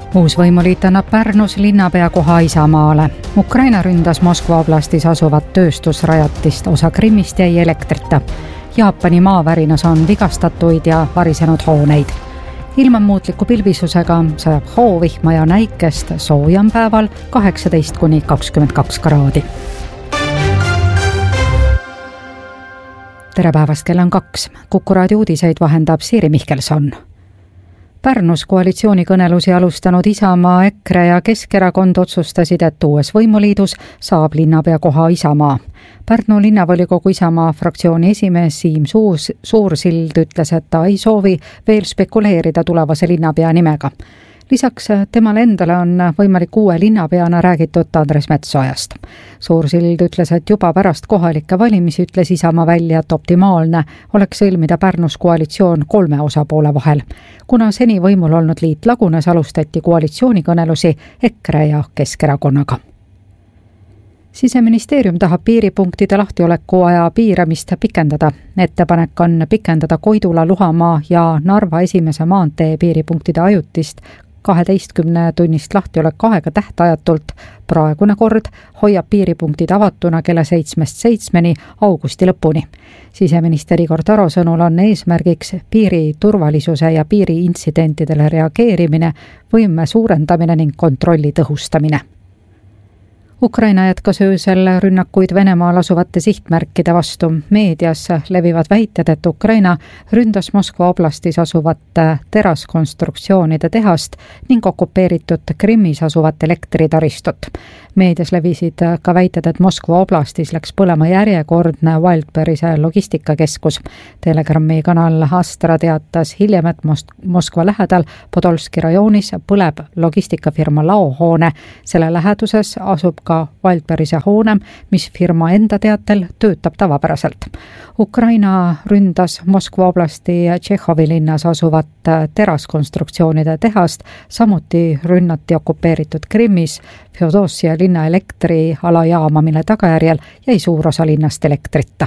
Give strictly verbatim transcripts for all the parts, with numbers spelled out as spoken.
Uus võimuliit annab Pärnus linnapea koha Isamaale. Ukraina ründas Moskva oblastis asuvat tööstusrajatist, osa Krimmist jäi elektrita. Jaapani maavärinas on vigastatuid ja varisenud hooneid. Ilma muutliku pilvisusega sajab hoovihma ja näikest, soojam päeval kaheksateist kuni kakskümmend kaks kraadi. Tere päevast, kell on kaks. Kuku raadio uudiseid vahendab Siiri Mihkelson. Pärnus koalitsioonikõnelusi alustanud Isamaa, EKRE ja Keskerakond otsustasid, et uues võimuliidus saab linnapea koha Isamaa. Pärnu linnavolikogu Isamaa fraktsiooni esimees Siim Suus, Suursild ütles, et ta ei soovi veel spekuleerida tulevase linnapea nimega. Lisaks temale endale on võimalik uue linnapeana räägitud Andres Metsojast. Suursild ütles, et juba pärast kohalikke valimisi ütles Isamaa välja, et optimaalne oleks sõlmida Pärnus koalitsioon kolme osapoole vahel. Kuna seni võimul olnud liit lagunes, alustati koalitsioonikõnelusi EKRE ja Keskerakonnaga. Siseministeerium tahab piiripunktide lahtioleku aja piiramist pikendada. Ettepanek on pikendada Koidula, Luhamaa ja Narva esimese maantee piiripunktide ajutist kaheteistkümne tunnist lahtioleku aega tähtajatult. Praegune kord hoiab piiripunktid avatuna kella seitsmest seitsmeni augusti lõpuni. Siseminister Igor Taro sõnul on eesmärgiks piiri turvalisuse ja piiri intsidentidele reageerimine, võime suurendamine ning kontrolli tõhustamine. Ukraina jätkas öösel rünnakuid Venemaal asuvate sihtmärkide vastu. Meedias levivad väited, et Ukraina ründas Moskva oblastis asuvat teraskonstruktsioonide tehast ning okupeeritud Krimmis asuvat elektritaristut. Meedias levisid ka väited, et Moskva oblastis läks põlema järjekordne Wildberry'se logistikakeskus. Telegrammi kanal Astra teatas hiljem, et Moskva lähedal Podolski rajoonis põleb logistikafirma laohoone. Selle läheduses asub ka Wildberry'se hoone, mis firma enda teatel töötab tavapäraselt. Ukraina ründas Moskva oblasti Tšehhovi linnas asuvat teraskonstruktsioonide tehast, samuti rünnati okupeeritud Krimmis Feodossia linna elektrialajaama, mille tagajärjel jäi suur osa linnast elektrita.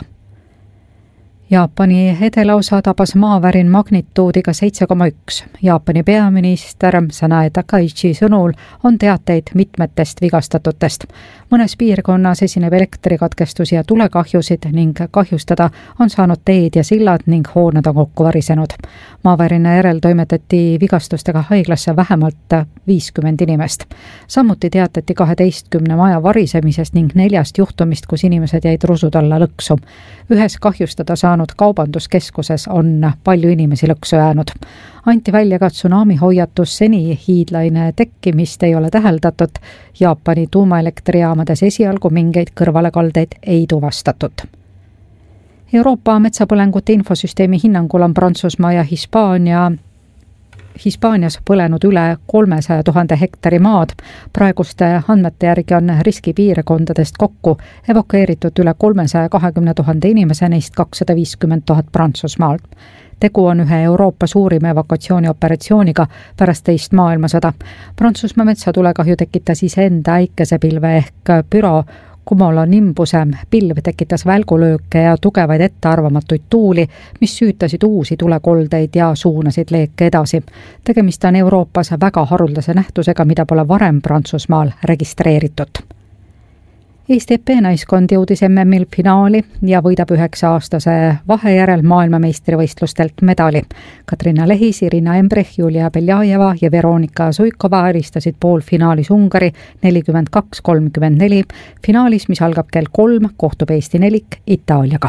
Jaapani edelaosa tabas maavärin magnituudiga seitse koma üks. Jaapani peaminister Sanae Takaichi sõnul on teateid mitmetest vigastatutest. Mõnes piirkonnas esineb elektrikatkestusi ja tulekahjusid ning kahjustada on saanud teed ja sillad ning hooned on kokku varisenud. Maavärina järel toimetati vigastustega haiglasse vähemalt viiskümmend inimest. Samuti teatati kaheteistkümne maja varisemisest ning neljast juhtumist, kus inimesed jäid rusud alla lõksu. Ühes kahjustada saanud kaubanduskeskuses on palju inimesi lõksu jäänud. Anti välja ka tsunami hoiatus, seni hiidlaine tekkimist ei ole täheldatud. Jaapani tuumaelektrijaamades esialgu mingeid kõrvalekaldeid ei tuvastatud. Euroopa metsapõlengute infosüsteemi hinnangul on Prantsusmaa ja Hispaania Hispaanias põlenud üle kolmesaja tuhande hektari maad. Praeguste andmete järgi on riskipiirkondadest kokku evakueeritud üle kolmesaja kahekümne tuhande inimese, neist kakssada viiskümmend tuhat Prantsusmaalt. Tegu on ühe Euroopa suurima evakuatsioonioperatsiooniga pärast teist maailmasõda. Prantsusmaa metsatulekahju tekitas iseenda äikesepilve ehk Pyro Cumulonimbuse pilv tekitas välgulööke ja tugevaid ettearvamatuid tuuli, mis süütasid uusi tulekoldeid ja suunasid leeke edasi. Tegemist on Euroopas väga haruldase nähtusega, mida pole varem Prantsusmaal registreeritud. Eesti epeenaiskond jõudis M M-il finaali ja võidab üheksa aastase vahe järel maailmameistrivõistlustelt medali. Katrina Lehis, Irina Embrich, Julia Beljajeva ja Veronika Suikova eristasid poolfinaalis Ungari nelikümmend kaks kolmkümmend neli. Finaalis, mis algab kell kolm, kohtub Eesti nelik Itaaliaga.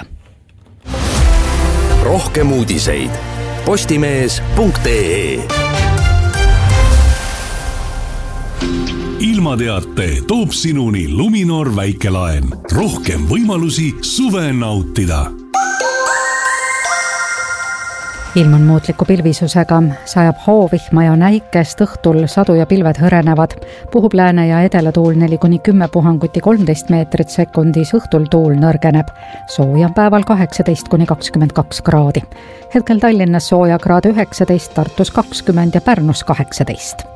Rohkem uudiseid postimees punkt ee. Ilmateate toob sinuni Luminor väikelaen. Rohkem võimalusi suve nautida. Ilm on muutliku pilvisusega, sajab hoovihma ja näikest, õhtul sadu ja pilved hõrenevad. Puhub lääne ja edelatuul neli kuni kümme puhanguti kolmteist meetrit sekundis, õhtul tuul nõrgeneb. Soojam päeval kaheksateist kuni kakskümmend kaks kraadi. Hetkel Tallinnas sooja kraad üheksateist, Tartus kakskümmend ja Pärnus kaheksateist.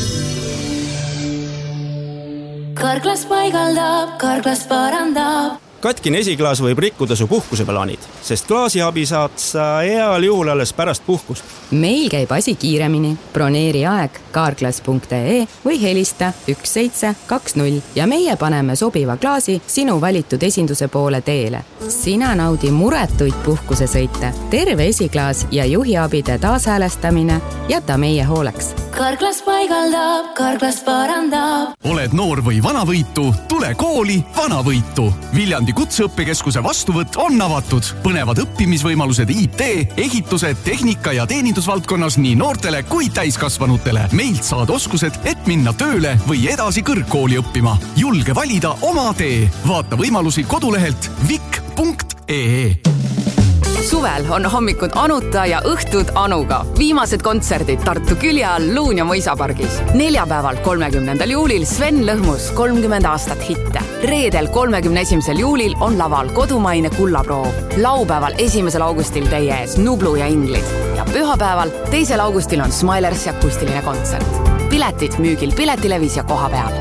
Karglas paigaldab, karglas parandab. Katkine esiklaas võib rikkuda su puhkuseplaanid, sest klaasiabi saad sa heal juhul alles pärast puhkust. Meil käib asi kiiremini. Broneeri aeg carglass punkt ee või helista üks seitse kaks null ja meie paneme sobiva klaasi sinu valitud esinduse poole teele. Sina naudi muretuid puhkusesõite, terve esiklaas ja juhiabide taashäälestamine jäta meie hooleks. Carglass paigaldab, Carglass parandab. Oled noor või vanavõitu, tule kooli vanavõitu. Viljandi kutseõppekeskuse vastuvõtt on avatud. Põnevad õppimisvõimalused I T, ehitused, tehnika ja teenindusvaldkonnas nii noortele kui täiskasvanutele. Meilt saad oskused, et minna tööle või edasi kõrgkooli õppima. Julge valida oma tee. Vaata võimalusi kodulehelt vik punkt ee. Suvel on hommikud Anuta ja õhtud Anuga. Viimased kontserdid Tartu külje all Luunja mõisapargis. Neljapäeval kolmekümnendal juulil Sven Lõhmus kolmkümmend aastat hitte. Reedel kolmekümne esimesel juulil on laval kodumaine kullaproov. Laupäeval esimesel augustil teie ees Nublu ja Inglid. Ja pühapäeval teisel augustil on Smilers akustiline kontsert. Piletid müügil Piletilevis ja koha peal.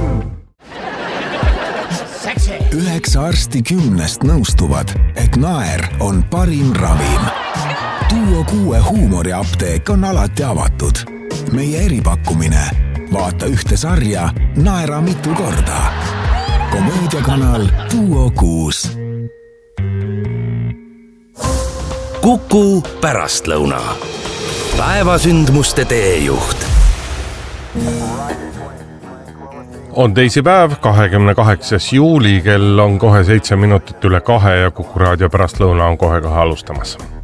Üheksa arsti kümnest nõustuvad, et naer on parim ravim. Duo kuue huumoriapteek on alati avatud. Meie eripakkumine. Vaata ühte sarja, naera mitu korda. Komöödiakanal Duo kuus. Kuku pärastlõuna. Päevasündmuste teejuht. On teisipäev, kahekümne kaheksas juuli, kell on kohe seitse minutit üle kahe ja Kuku raadio pärastlõuna on kohe kahe alustamas.